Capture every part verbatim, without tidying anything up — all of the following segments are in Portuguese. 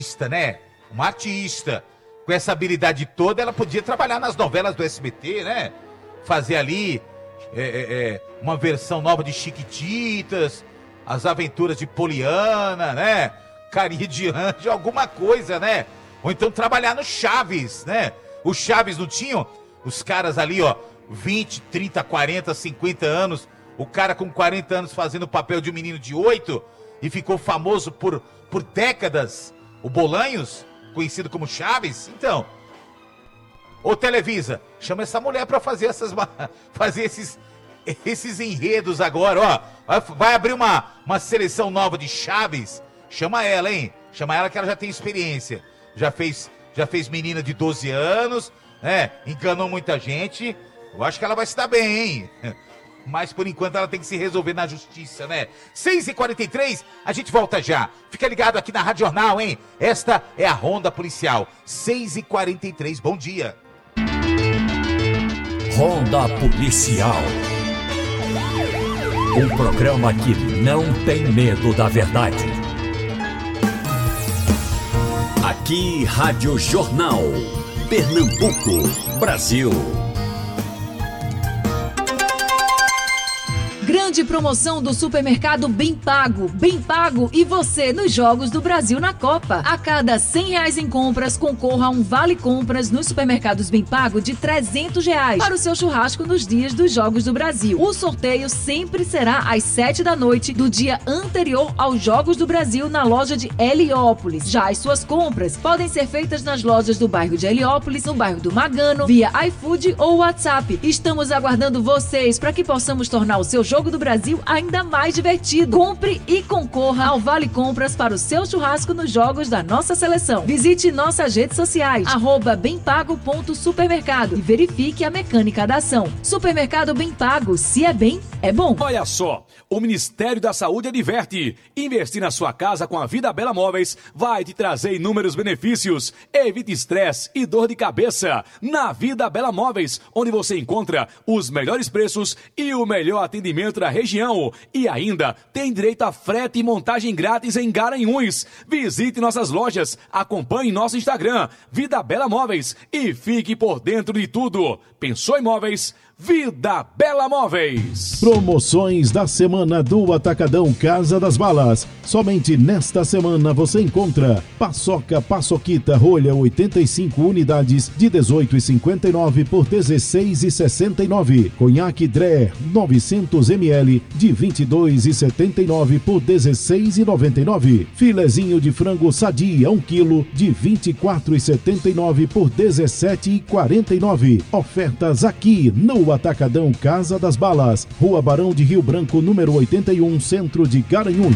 artista, né? Uma artista. Com essa habilidade toda, ela podia trabalhar nas novelas do S B T, né? Fazer ali é, é, é, uma versão nova de Chiquititas, As Aventuras de Poliana, né? Carinha de Anjo, alguma coisa, né? Ou então trabalhar no Chaves, né? Os Chaves não tinham os caras ali, ó, vinte, trinta, quarenta, cinquenta anos, o cara com quarenta anos fazendo o papel de um menino de oito e ficou famoso por, por décadas, o Bolanhos, conhecido como Chaves. Então, ô Televisa, chama essa mulher pra fazer essas fazer esses esses enredos agora, ó. Vai abrir uma, uma seleção nova de Chaves, chama ela, hein? Chama ela que ela já tem experiência. Já fez, já fez menina de doze anos, né? Enganou muita gente. Eu acho que ela vai se dar bem, hein? Mas por enquanto ela tem que se resolver na justiça, né? seis e quarenta e três, a gente volta já. Fica ligado aqui na Rádio Jornal, hein? Esta é a Ronda Policial. seis e quarenta e três, bom dia. Ronda Policial. Um programa que não tem medo da verdade. Aqui, Rádio Jornal. Pernambuco, Brasil. Grande promoção do supermercado Bem Pago. Bem Pago e você nos Jogos do Brasil na Copa. A cada cem reais em compras, concorra a um vale compras nos supermercados Bem Pago de trezentos reais para o seu churrasco nos dias dos Jogos do Brasil. O sorteio sempre será às sete da noite do dia anterior aos Jogos do Brasil na loja de Heliópolis. Já as suas compras podem ser feitas nas lojas do bairro de Heliópolis, no bairro do Magano, via iFood ou WhatsApp. Estamos aguardando vocês para que possamos tornar o seu Jogo do Brasil ainda mais divertido. Compre e concorra ao Vale Compras para o seu churrasco nos jogos da nossa seleção. Visite nossas redes sociais, arroba bempago.supermercado e verifique a mecânica da ação. Supermercado Bem Pago, se é bem, é bom. Olha só, o Ministério da Saúde adverte: investir na sua casa com a Vida Bela Móveis vai te trazer inúmeros benefícios. Evite estresse e dor de cabeça. Na Vida Bela Móveis, onde você encontra os melhores preços e o melhor atendimento da região. E ainda tem direito a frete e montagem grátis em Garanhuns. Visite nossas lojas, acompanhe nosso Instagram, Vida Bela Móveis, e fique por dentro de tudo. Pensou em móveis? Vida Bela Móveis. Promoções da semana do Atacadão Casa das Balas. Somente nesta semana você encontra paçoca paçoquita rolha oitenta e cinco unidades de dezoito reais e cinquenta e nove por dezesseis reais e sessenta e nove. Conhaque Dré novecentos mililitros de vinte e dois reais e setenta e nove por dezesseis reais e noventa e nove. Filezinho de frango Sadia um quilo de vinte e quatro reais e setenta e nove por dezessete reais e quarenta e nove. Ofertas aqui no Atacadão Casa das Balas, Rua Barão de Rio Branco, número oitenta e um, centro de Garanhuns.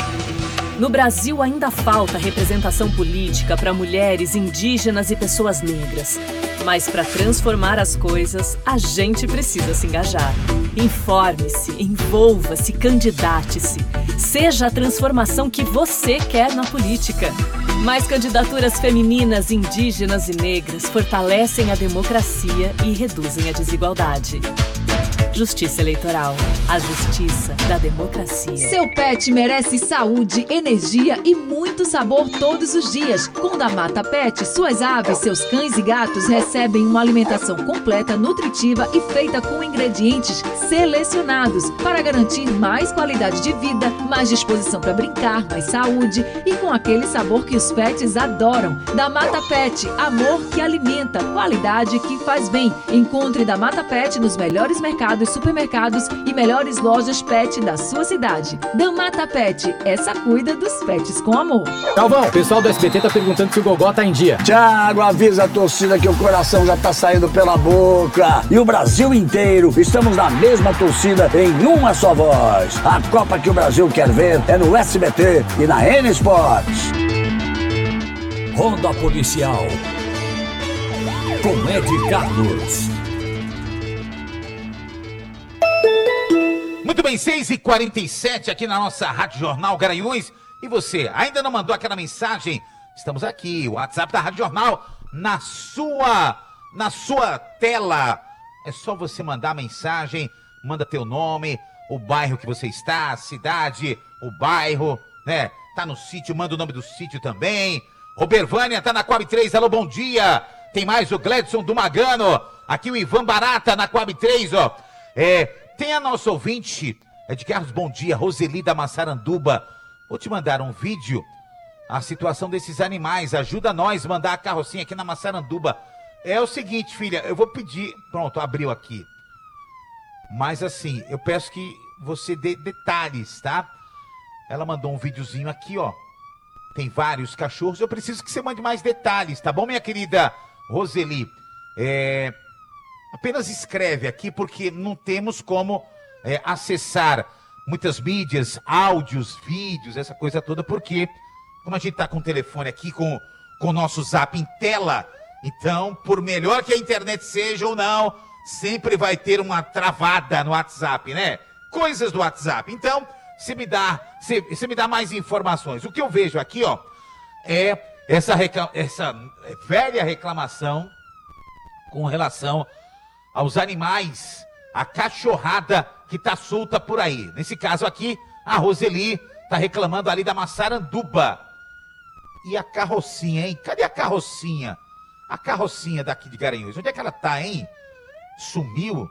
No Brasil ainda falta representação política para mulheres, indígenas e pessoas negras. Mas para transformar as coisas, a gente precisa se engajar. Informe-se, envolva-se, candidate-se. Seja a transformação que você quer na política. Mais candidaturas femininas, indígenas e negras fortalecem a democracia e reduzem a desigualdade. Justiça Eleitoral. A justiça da democracia. Seu pet merece saúde, energia e muito sabor todos os dias. Com Da Mata Pet, suas aves, seus cães e gatos recebem uma alimentação completa, nutritiva e feita com ingredientes selecionados para garantir mais qualidade de vida, mais disposição para brincar, mais saúde e com aquele sabor que os pets adoram. Da Mata Pet, amor que alimenta, qualidade que faz bem. Encontre Da Mata Pet nos melhores mercados, supermercados e melhores lojas pet da sua cidade. Da Mata Pet, essa cuida dos pets com amor. Calvão, o pessoal do S B T tá perguntando se o Gogó tá em dia. Thiago, avisa a torcida que o coração já tá saindo pela boca. E o Brasil inteiro, estamos na mesma torcida em uma só voz. A Copa que o Brasil quer ver é no S B T e na N Sports. Ronda Policial. Com Ed Carlos. Muito bem, seis e quarenta e sete aqui na nossa Rádio Jornal Garanhuns. E você, ainda não mandou aquela mensagem? Estamos aqui, o WhatsApp da Rádio Jornal na sua, na sua tela. É só você mandar a mensagem, manda teu nome, o bairro que você está, a cidade, o bairro, né? Tá no sítio, manda o nome do sítio também. Robervânia tá na Coab três, alô, bom dia. Tem mais o Gledson do Magano. Aqui o Ivan Barata na Coab três, ó. É, tem a nossa ouvinte, é de Carlos, bom dia, Roseli da Massaranduba. Vou te mandar um vídeo, a situação desses animais. Ajuda nós a mandar a carrocinha aqui na Massaranduba. É o seguinte, filha, eu vou pedir... Pronto, abriu aqui. Mas assim, eu peço que você dê detalhes, tá? Ela mandou um videozinho aqui, ó. Tem vários cachorros. Eu preciso que você mande mais detalhes, tá bom, minha querida Roseli? É... Apenas escreve aqui, porque não temos como é, acessar muitas mídias, áudios, vídeos, essa coisa toda, porque como a gente tá com o telefone aqui, com, com o nosso zap em tela, então, por melhor que a internet seja ou não, sempre vai ter uma travada no WhatsApp, né? Coisas do WhatsApp. Então, você me dá, você, você me dá mais informações. O que eu vejo aqui, ó, é essa, recla- essa velha reclamação com relação aos animais, a cachorrada que tá solta por aí. Nesse caso aqui, a Roseli tá reclamando ali da Massaranduba. E a carrocinha, hein? Cadê a carrocinha? A carrocinha daqui de Garanhuns. Onde é que ela tá, hein? Sumiu?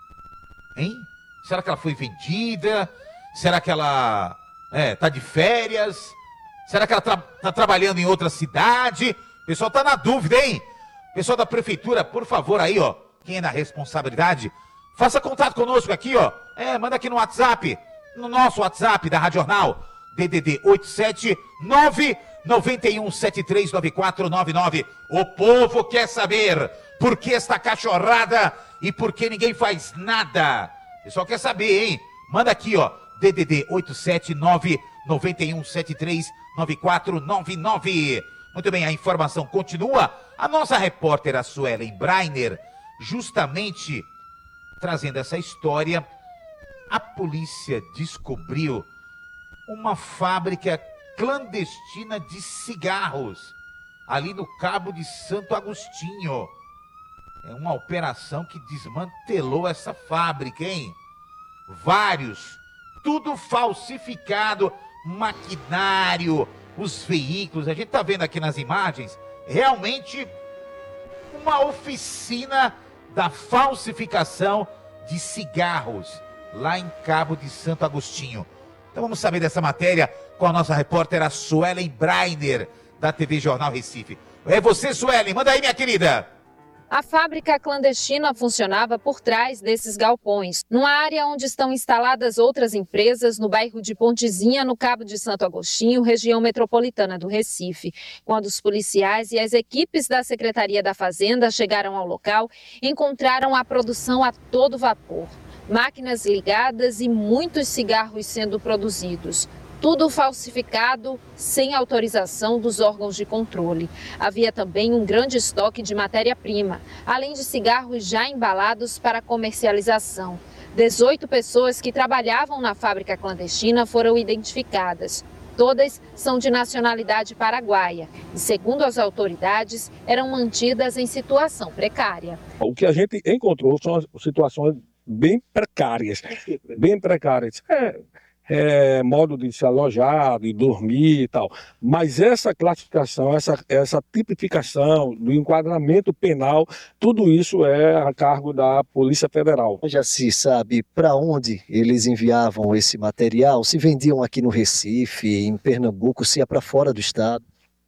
Hein? Será que ela foi vendida? Será que ela é, tá de férias? Será que ela tra- tá trabalhando em outra cidade? O pessoal tá na dúvida, hein? Pessoal da prefeitura, por favor, aí, ó. Quem é na responsabilidade, faça contato conosco aqui, ó. É, manda aqui no WhatsApp, no nosso WhatsApp da Rádio Jornal, D D D oito sete nove nove um sete três nove quatro nove nove. O povo quer saber por que esta cachorrada e por que ninguém faz nada. O pessoal quer saber, hein? Manda aqui, ó, D D D oito sete nove nove um sete três nove quatro nove nove. Muito bem, a informação continua. A nossa repórter, a Suelen Breiner, justamente trazendo essa história, a polícia descobriu uma fábrica clandestina de cigarros ali no Cabo de Santo Agostinho. É uma operação que desmantelou essa fábrica, hein? Vários, tudo falsificado, maquinário, os veículos. A gente tá vendo aqui nas imagens, realmente uma oficina da falsificação de cigarros lá em Cabo de Santo Agostinho. Então vamos saber dessa matéria com a nossa repórter, a Suelen Breiner, da T V Jornal Recife. É você, Suelen, manda aí, minha querida. A fábrica clandestina funcionava por trás desses galpões, numa área onde estão instaladas outras empresas, no bairro de Pontezinha, no Cabo de Santo Agostinho, região metropolitana do Recife. Quando os policiais e as equipes da Secretaria da Fazenda chegaram ao local, encontraram a produção a todo vapor. Máquinas ligadas e muitos cigarros sendo produzidos. Tudo falsificado, sem autorização dos órgãos de controle. Havia também um grande estoque de matéria-prima, além de cigarros já embalados para comercialização. dezoito pessoas que trabalhavam na fábrica clandestina foram identificadas. Todas são de nacionalidade paraguaia e, segundo as autoridades, eram mantidas em situação precária. O que a gente encontrou são situações bem precárias, bem precárias. É... É, modo de se alojar, de dormir e tal. Mas essa classificação, essa, essa tipificação do enquadramento penal, tudo isso é a cargo da Polícia Federal. Já se sabe para onde eles enviavam esse material? Se vendiam aqui no Recife, em Pernambuco, se ia para fora do estado?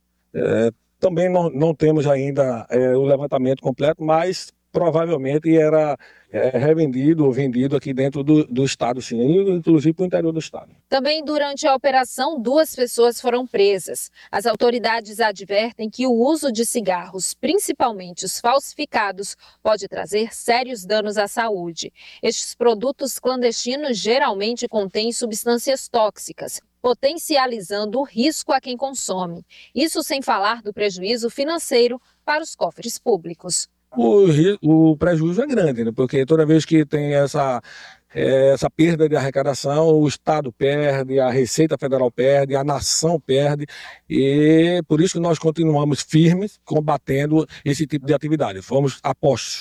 É, também não, não temos ainda é, o levantamento completo, mas provavelmente era é, revendido ou vendido aqui dentro do, do estado, sim, inclusive para o interior do estado. Também durante a operação, duas pessoas foram presas. As autoridades advertem que o uso de cigarros, principalmente os falsificados, pode trazer sérios danos à saúde. Estes produtos clandestinos geralmente contêm substâncias tóxicas, potencializando o risco a quem consome. Isso sem falar do prejuízo financeiro para os cofres públicos. O, o prejuízo é grande, né? Porque toda vez que tem essa, essa perda de arrecadação, o Estado perde, a Receita Federal perde, a nação perde, e por isso que nós continuamos firmes combatendo esse tipo de atividade. Fomos apostos.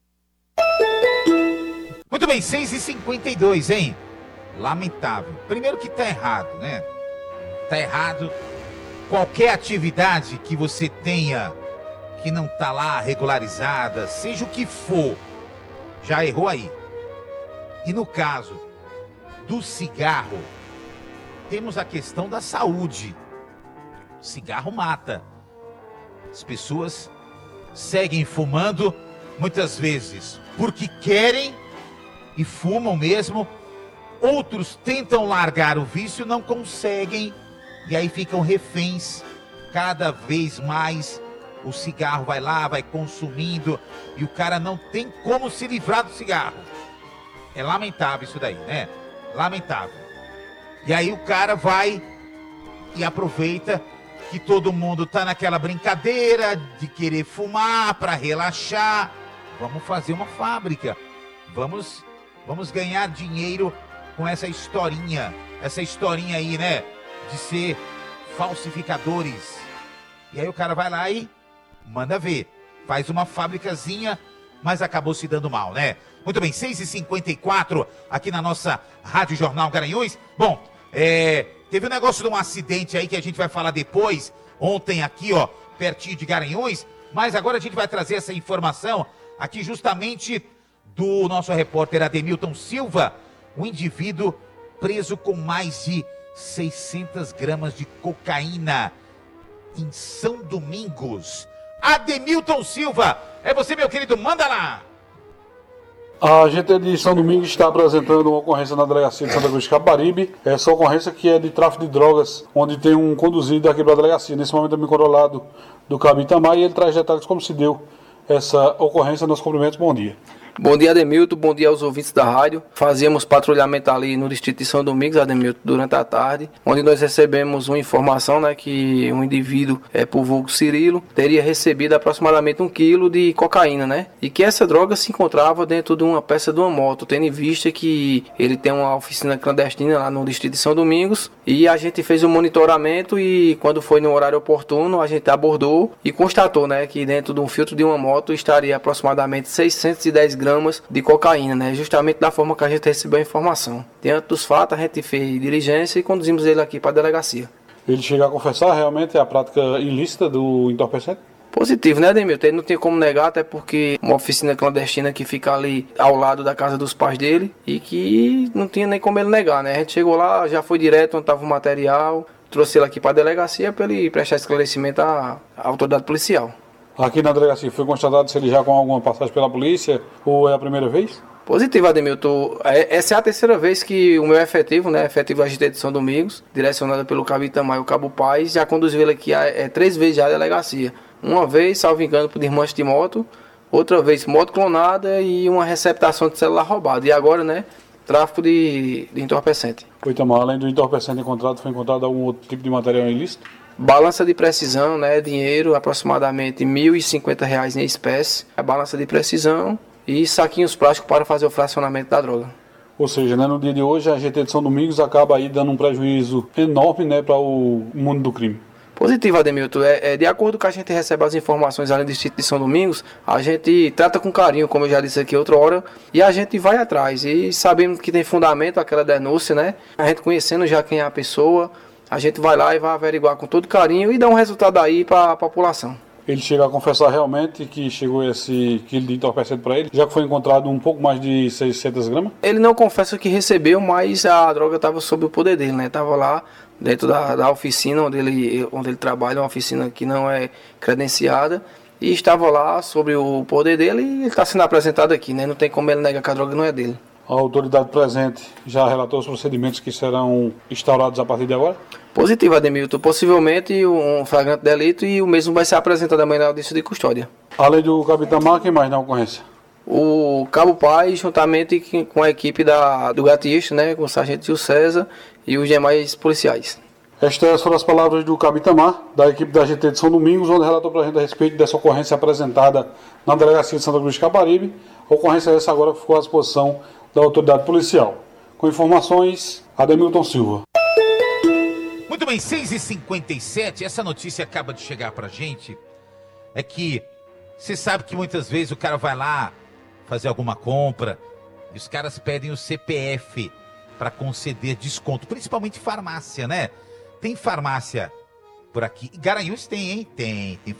Muito bem, seis e cinquenta e dois, hein? Lamentável. Primeiro que tá errado, né? Tá errado qualquer atividade que você tenha que não tá lá regularizada, seja o que for, já errou aí. E no caso do cigarro, temos a questão da saúde. O cigarro mata. As pessoas seguem fumando, muitas vezes porque querem e fumam mesmo. Outros tentam largar o vício, não conseguem, e aí ficam reféns. Cada vez mais o cigarro vai lá, vai consumindo, e o cara não tem como se livrar do cigarro. É lamentável isso daí, né? Lamentável. E aí o cara vai e aproveita que todo mundo tá naquela brincadeira de querer fumar para relaxar. Vamos fazer uma fábrica. Vamos, vamos ganhar dinheiro com essa historinha. Essa historinha aí, né? De ser falsificadores. E aí o cara vai lá e manda ver. Faz uma fábricazinha, mas acabou se dando mal, né? Muito bem, seis e cinquenta e quatro aqui na nossa Rádio Jornal Garanhuns. Bom, é, teve um negócio de um acidente aí que a gente vai falar depois, ontem aqui, ó, pertinho de Garanhuns, mas agora a gente vai trazer essa informação aqui justamente do nosso repórter Ademilton Silva, um indivíduo preso com mais de seiscentas gramas de cocaína em São Domingos. Ademilton Silva, é você, meu querido, manda lá! A G T de São Domingos está apresentando uma ocorrência na delegacia de Santa Cruz de Caparibe. Essa ocorrência que é de tráfico de drogas, onde tem um conduzido aqui para a delegacia. Nesse momento é me controlado do Cabo Itamar e ele traz detalhes como se deu essa ocorrência. Nos cumprimentos, bom dia. Bom dia, Ademilton, bom dia aos ouvintes da rádio. Fazíamos patrulhamento ali no distrito de São Domingos, Ademilton, durante a tarde, onde nós recebemos uma informação, né, que um indivíduo, é, por vulgo Cirilo, teria recebido aproximadamente um quilo de cocaína, né, e que essa droga se encontrava dentro de uma peça de uma moto, tendo em vista que ele tem uma oficina clandestina lá no distrito de São Domingos, e a gente fez um monitoramento e quando foi no horário oportuno, a gente abordou e constatou, né, que dentro de um filtro de uma moto estaria aproximadamente seiscentos e dez gramas de cocaína, né? Justamente da forma que a gente recebeu a informação. Diante dos fatos, a gente fez diligência e conduzimos ele aqui para a delegacia. Ele chega a confessar realmente a prática ilícita do entorpecente? Positivo, né, Ademilton? Ele não tem como negar, até porque uma oficina clandestina que fica ali ao lado da casa dos pais dele e que não tinha nem como ele negar, né? A gente chegou lá, já foi direto onde estava o material, trouxe ele aqui para a delegacia para ele prestar esclarecimento à, à autoridade policial. Aqui na delegacia foi constatado se ele já com alguma passagem pela polícia ou é a primeira vez? Positivo, Ademilton. Essa é a terceira vez que o meu efetivo, né, efetivo A G T de São Domingos, direcionado pelo Cabo Itamar e o Cabo Paz, já conduziu ele aqui é, três vezes já à delegacia. Uma vez, salvo engano, por desmanche de moto, outra vez moto clonada e uma receptação de celular roubado. E agora, né, tráfico de, de entorpecente. O Itamar, além do entorpecente encontrado, foi encontrado algum outro tipo de material ilícito? Balança de precisão, né, dinheiro, aproximadamente mil e cinquenta reais em espécie, a balança de precisão e saquinhos plásticos para fazer o fracionamento da droga. Ou seja, né, no dia de hoje a G T de São Domingos acaba aí dando um prejuízo enorme, né, para o mundo do crime. Positivo, Ademilton. É, é, de acordo com a gente recebe as informações ali do distrito de São Domingos, a gente trata com carinho, como eu já disse aqui outra hora, e a gente vai atrás. E sabemos que tem fundamento aquela denúncia, né? A gente conhecendo já quem é a pessoa, a gente vai lá e vai averiguar com todo carinho e dar um resultado aí para a população. Ele chega a confessar realmente que chegou esse quilo de entorpecente para ele, já que foi encontrado um pouco mais de seiscentas gramas? Ele não confessa que recebeu, mas a droga estava sob o poder dele, né? Estava lá dentro da, da oficina onde ele, onde ele trabalha, uma oficina que não é credenciada, e estava lá sobre o poder dele e ele está sendo apresentado aqui, né? Não tem como ele negar que a droga não é dele. A autoridade presente já relatou os procedimentos que serão instaurados a partir de agora? Positivo, Ademilton. Possivelmente um flagrante delito e o mesmo vai ser apresentado amanhã na audiência de custódia. Além do Cabo Itamar, quem mais na ocorrência? O Cabo Paz, juntamente com a equipe da, do Gatista, né, com o sargento Gil César e os demais policiais. Estas foram as palavras do Cabo Itamar, da equipe da G T de São Domingos, onde relatou para a gente a respeito dessa ocorrência apresentada na delegacia de Santa Cruz de Caparibe. A ocorrência essa agora ficou à disposição da autoridade policial. Com informações, Ademilton Silva. Muito bem, seis e cinquenta e sete, essa notícia acaba de chegar pra gente, é que você sabe que muitas vezes o cara vai lá fazer alguma compra e os caras pedem o C P F para conceder desconto, principalmente farmácia, né? Tem farmácia por aqui. E Garanhuns tem, hein? Tem. Tem